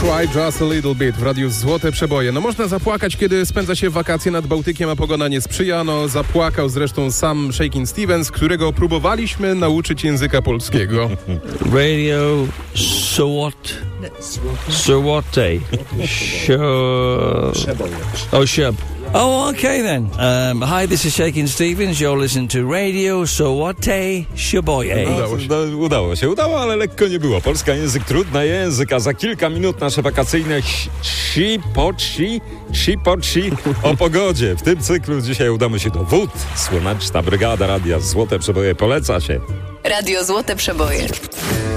Cry Just a Little Bit w radiu Złote Przeboje. No można zapłakać, kiedy spędza się wakacje nad Bałtykiem, a pogoda nie sprzyja. No zapłakał zresztą sam Shakin' Stevens, którego próbowaliśmy nauczyć języka polskiego. Radio Sawate. Shub. Oh, okay then. Hi, this is Shakin' Stevens. You're listening to Radio Sawate Shaboye. Udało, ale lekko nie było. Polska język, trudny język, a za kilka minut nasze wakacyjne si-po-ci o pogodzie. W tym cyklu dzisiaj udamy się do Wód. Słoneczna brygada Radia Złote Przeboje poleca się. Radio Złote Przeboje.